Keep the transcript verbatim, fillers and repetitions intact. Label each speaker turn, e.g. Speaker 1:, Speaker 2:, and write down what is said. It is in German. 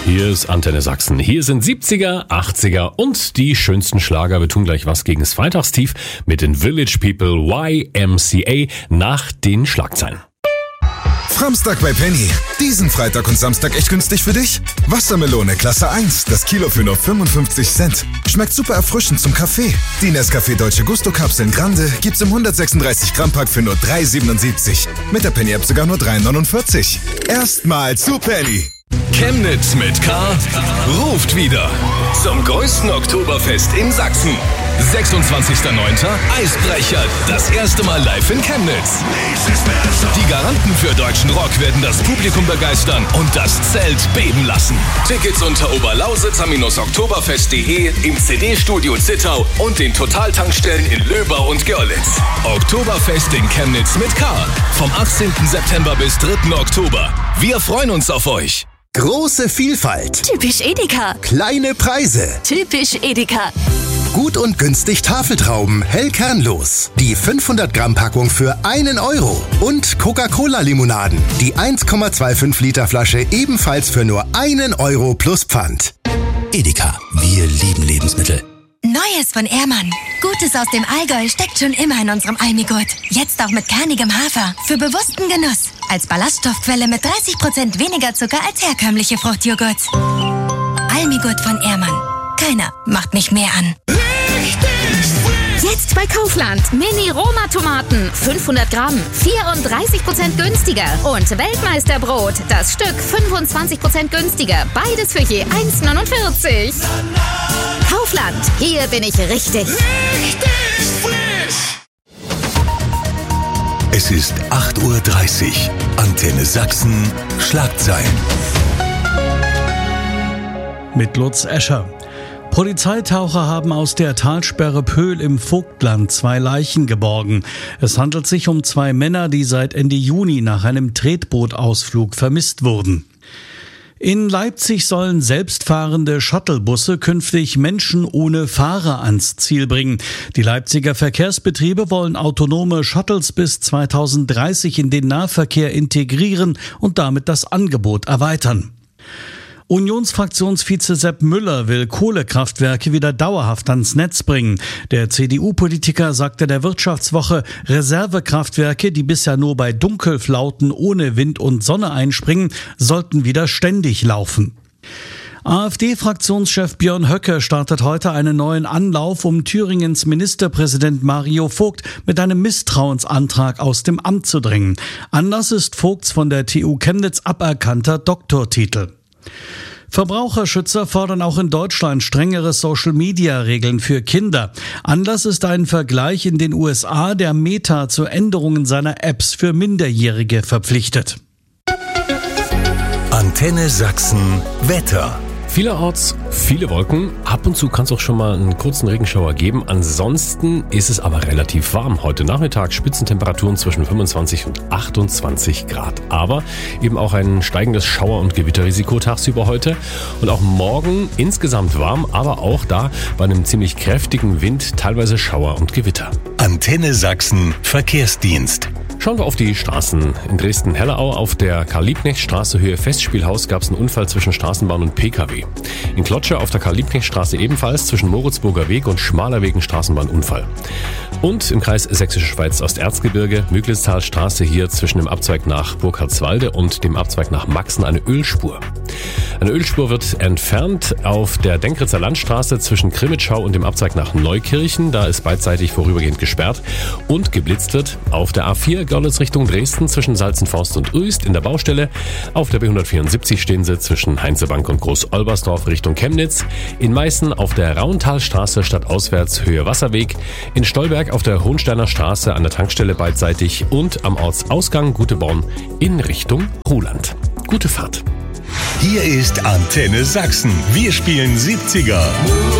Speaker 1: Hier ist Antenne Sachsen. Hier sind siebziger, achtziger und die schönsten Schlager. Wir tun gleich was gegen das Freitagstief mit den Village People Y M C A nach den Schlagzeilen.
Speaker 2: Framstag bei Penny. Diesen Freitag und Samstag echt günstig für dich? Wassermelone Klasse eins, das Kilo für nur fünfundfünfzig Cent. Schmeckt super erfrischend zum Kaffee. Die Nescafé Dolce Gusto Kapseln Grande gibt's im hundertsechsunddreißig Gramm Pack für nur drei siebenundsiebzig. Mit der Penny App sogar nur drei neunundvierzig. Erstmal zu Penny.
Speaker 3: Chemnitz mit K ruft wieder zum größten Oktoberfest in Sachsen. sechsundzwanzigster neunter Eisbrecher, das erste Mal live in Chemnitz. Die Garanten für deutschen Rock werden das Publikum begeistern und das Zelt beben lassen. Tickets unter oberlausitzer oktoberfest punkt de, im C D-Studio Zittau und den Totaltankstellen in Löbau und Görlitz. Oktoberfest in Chemnitz mit K. Vom achtzehnten September bis dritten Oktober. Wir freuen uns auf euch.
Speaker 4: Große Vielfalt.
Speaker 5: Typisch Edeka.
Speaker 4: Kleine Preise.
Speaker 5: Typisch Edeka.
Speaker 4: Gut und günstig Tafeltrauben, hell kernlos. Die fünfhundert Gramm Packung für einen Euro. Und Coca-Cola-Limonaden. Die eins Komma fünfundzwanzig Liter Flasche ebenfalls für nur einen Euro plus Pfand.
Speaker 6: Edeka, wir lieben Lebensmittel.
Speaker 7: Neues von Ehrmann. Gutes aus dem Allgäu steckt schon immer in unserem Almigurt. Jetzt auch mit kernigem Hafer. Für bewussten Genuss. Als Ballaststoffquelle mit dreißig Prozent weniger Zucker als herkömmliche Fruchtjoghurts. Almigurt von Ehrmann. Keiner macht mich mehr an.
Speaker 8: Jetzt bei Kaufland. Mini-Roma-Tomaten. fünfhundert Gramm. vierunddreißig Prozent günstiger. Und Weltmeisterbrot. Das Stück fünfundzwanzig Prozent günstiger. Beides für je eins neunundvierzig. Kaufland. Hier bin ich richtig. Richtig frisch.
Speaker 3: Es ist acht Uhr dreißig. Antenne Sachsen. Schlagzeilen.
Speaker 9: Mit Lutz Escher. Polizeitaucher haben aus der Talsperre Pöhl im Vogtland zwei Leichen geborgen. Es handelt sich um zwei Männer, die seit Ende Juni nach einem Tretbootausflug vermisst wurden. In Leipzig sollen selbstfahrende Shuttlebusse künftig Menschen ohne Fahrer ans Ziel bringen. Die Leipziger Verkehrsbetriebe wollen autonome Shuttles bis zweitausenddreißig in den Nahverkehr integrieren und damit das Angebot erweitern. Unionsfraktionsvize Sepp Müller will Kohlekraftwerke wieder dauerhaft ans Netz bringen. Der C D U-Politiker sagte der Wirtschaftswoche, Reservekraftwerke, die bisher nur bei Dunkelflauten ohne Wind und Sonne einspringen, sollten wieder ständig laufen. AfD-Fraktionschef Björn Höcke startet heute einen neuen Anlauf, um Thüringens Ministerpräsident Mario Vogt mit einem Misstrauensantrag aus dem Amt zu drängen. Anlass ist Vogts von der T U Chemnitz aberkannter Doktortitel. Verbraucherschützer fordern auch in Deutschland strengere Social-Media-Regeln für Kinder. Anlass ist ein Vergleich in den U S A, der Meta zu Änderungen seiner Apps für Minderjährige verpflichtet.
Speaker 3: Antenne Sachsen Wetter.
Speaker 1: Vielerorts viele Wolken, ab und zu kann es auch schon mal einen kurzen Regenschauer geben. Ansonsten ist es aber relativ warm. Heute Nachmittag Spitzentemperaturen zwischen fünfundzwanzig und achtundzwanzig Grad. Aber eben auch ein steigendes Schauer- und Gewitterrisiko tagsüber heute. Und auch morgen insgesamt warm, aber auch da bei einem ziemlich kräftigen Wind teilweise Schauer und Gewitter.
Speaker 3: Antenne Sachsen Verkehrsdienst.
Speaker 1: Schauen wir auf die Straßen. In Dresden-Hellerau auf der Karl-Liebknecht-Straße Höhe Festspielhaus gab es einen Unfall zwischen Straßenbahn und P K W. In Klotsche auf der Karl-Liebknecht-Straße ebenfalls zwischen Moritzburger Weg und Schmalerweg ein Straßenbahnunfall. Und im Kreis Sächsische Schweiz Osterzgebirge, Müglitztalstraße hier zwischen dem Abzweig nach Burkhardswalde und dem Abzweig nach Maxen eine Ölspur. Eine Ölspur wird entfernt auf der Denkritzer Landstraße zwischen Krimitschau und dem Abzweig nach Neukirchen. Da ist beidseitig vorübergehend gesperrt. Und geblitzt wird auf der A vier Görlitz Richtung Dresden zwischen Salzenforst und Uist in der Baustelle. Auf der B hundertvierundsiebzig stehen sie zwischen Heinzebank und Groß-Olbersdorf Richtung Chemnitz. In Meißen auf der Rauntalstraße stadtauswärts Höhe Wasserweg. In Stolberg auf der Hohensteiner Straße an der Tankstelle beidseitig. Und am Ortsausgang Guteborn in Richtung Ruhland. Gute Fahrt.
Speaker 3: Hier ist Antenne Sachsen. Wir spielen siebziger.